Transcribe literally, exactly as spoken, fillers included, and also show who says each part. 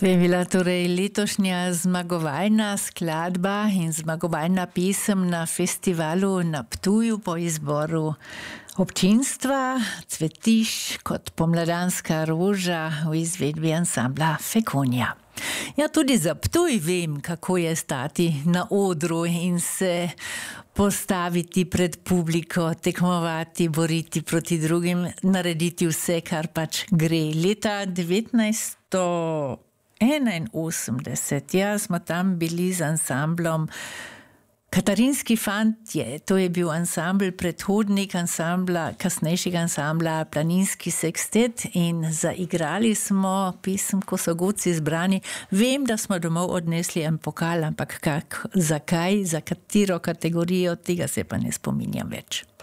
Speaker 1: To je bila torej letošnja zmagovalna skladba in zmagovalna pesem na festivalu na Ptuju po izboru občinstva Cvetiš kot pomladanska roža v izvedbi ansambla Fekonija. Ja, tudi za Ptuj vem, kako je stati na odru in se postaviti pred publiko, tekmovati, boriti proti drugim, narediti vse, kar pač gre. Leta devetnajststo enainosemdeset, ja, smo tam bili z ansamblom Katarinski fantje. To je bil ansambl, predhodnik ansambla, kasnejšega ansambla Planinski sekstet in zaigrali smo pesem Ko so godci zbrani. Vem, da smo domov odnesli en pokal, ampak kak, zakaj, za katero kategorijo, tega se pa ne spominjam več.